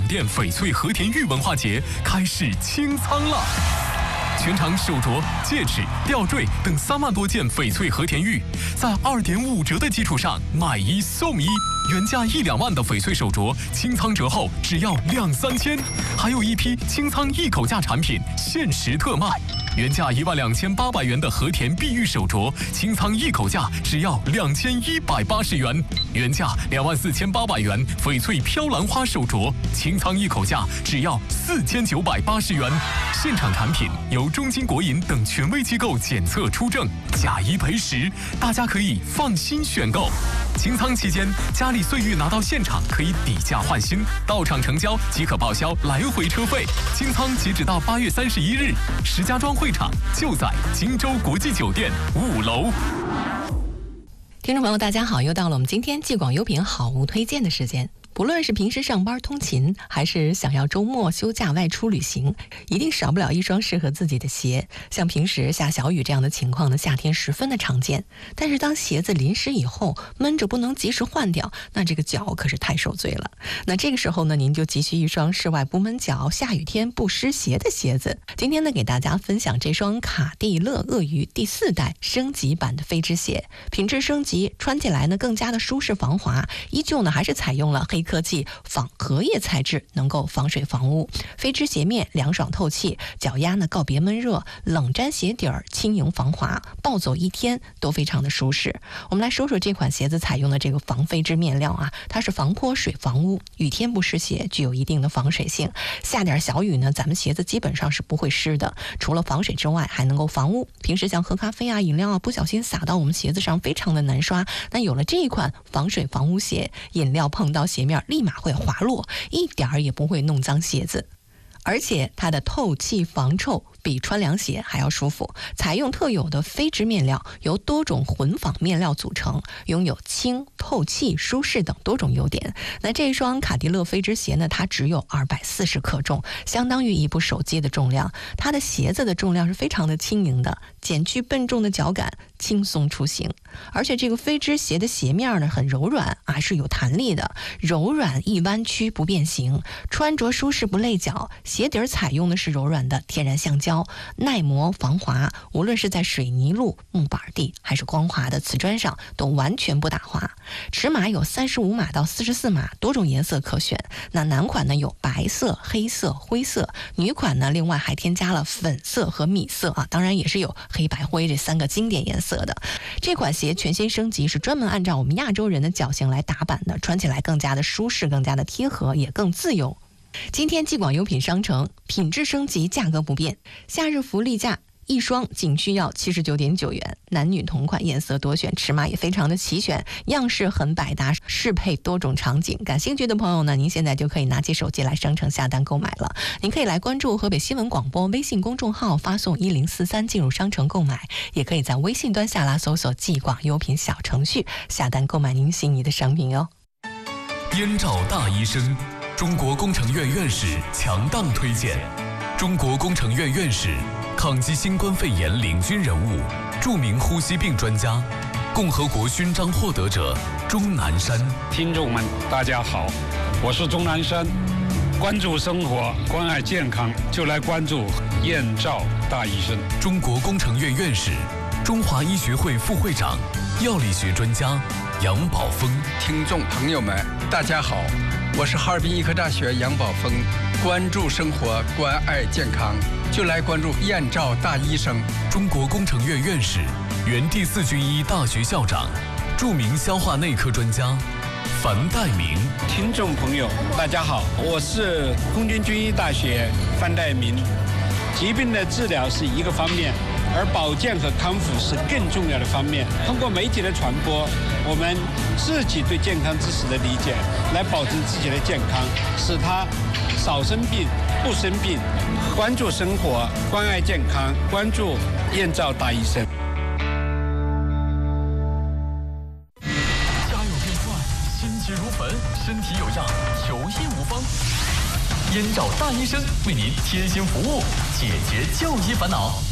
店翡翠和田玉文化节开始清仓了。全场手镯、戒指、吊坠等3万多件翡翠和田玉，在2.5折的基础上买1送1，原价1、2万的翡翠手镯，清仓折后只要2、3千，还有一批清仓一口价产品限时特卖，原价12800元的和田碧玉手镯，清仓一口价只要2180元，原价24800元翡翠飘兰花手镯，清仓一口价只要4980元，现场产品由中金国银等权威机构检测出证，假1赔10，大家可以放心选购。清仓期间，佳丽岁玉拿到现场可以抵价换新，到场成交即可报销来回车费。清仓截止到8月31日，石家庄会场就在荆州国际酒店5楼。 听众朋友，大家好，又到了我们今天既广优品好物推荐的时间。不论是平时上班通勤，还是想要周末休假外出旅行，一定少不了一双适合自己的鞋。像平时下小雨这样的情况呢，夏天十分的常见。但是当鞋子淋湿以后，闷着不能及时换掉，那这个脚可是太受罪了。那这个时候呢，您就急需一双室外不闷脚、下雨天不湿鞋的鞋子。今天呢，给大家分享这双卡地乐鳄鱼第4代升级版的飞织鞋，品质升级，穿起来呢更加的舒适防滑，依旧呢还是采用了黑科技仿荷叶材质，能够防水防污。飞织鞋面凉爽透气，脚丫呢告别闷热，冷粘鞋底儿轻盈防滑，暴走1天都非常的舒适。我们来说说这款鞋子采用的这个防飞织面料啊，它是防泼水防污，雨天不湿鞋，具有一定的防水性。下点小雨呢，咱们鞋子基本上是不会湿的，除了防水之外还能够防污。平时像喝咖啡啊、饮料啊，不小心洒到我们鞋子上非常的难刷，那有了这一款防水防污鞋，饮料碰到鞋面立马会滑落，一点儿也不会弄脏鞋子。而且它的透气防臭比穿凉鞋还要舒服，采用特有的飞织面料，由多种混纺面料组成，拥有轻、透气、舒适等多种优点。那这双卡地乐飞织鞋呢，它只有240克重，相当于一部手机的重量。它的鞋子的重量是非常的轻盈的，减去笨重的脚感，轻松出行。而且这个飞织鞋的鞋面呢很柔软啊，是有弹力的，柔软易弯曲不变形，穿着舒适不累脚。鞋底采用的是柔软的天然橡胶，耐磨防滑，无论是在水泥路、木板地还是光滑的瓷砖上都完全不打滑。尺码有35码到44码，多种颜色可选。那男款呢有白色、黑色、灰色，女款呢另外还添加了粉色和米色啊，当然也是有黑白灰这3个经典颜色的。这款鞋全新升级，是专门按照我们亚洲人的脚型来打版的，穿起来更加的舒适，更加的贴合，也更自由。今天既广优品商城品质升级，价格不变，夏日福利价一双仅需要79.9元，男女同款，颜色多选，尺码也非常的齐全，样式很百搭，适配多种场景。感兴趣的朋友呢，您现在就可以拿起手机来商城下单购买了。您可以来关注河北新闻广播微信公众号，发送1043进入商城购买，也可以在微信端下拉搜索既广优品小程序下单购买您心仪的商品哟。 燕赵大医生，中国工程院院士强档推荐。中国工程院院士，抗击新冠肺炎领军人物，著名呼吸病专家，共和国勋章获得者钟南山。 听众们大家好，我是钟南山。关注生活，关爱健康，就来关注燕赵大医生。 中国工程院院士，中华医学会副会长，药理学专家杨宝峰。 听众朋友们大家好，我是哈尔滨医科大学杨宝峰。关注生活，关爱健康，就来关注燕赵大医生。 中国工程院院士，原第4军医大学校长，著名消化内科专家樊岱明。 听众朋友大家好，我是空军军医大学樊岱明。疾病的治疗是一个方面，而保健和康复是更重要的方面。通过媒体的传播，我们自己对健康知识的理解，来保证自己的健康，使他少生病不生病。关注生活，关爱健康，关注燕赵大医生。 家有变坏，心急如焚，身体有恙，求医无方。燕赵大医生为您贴心服务，解决就医烦恼。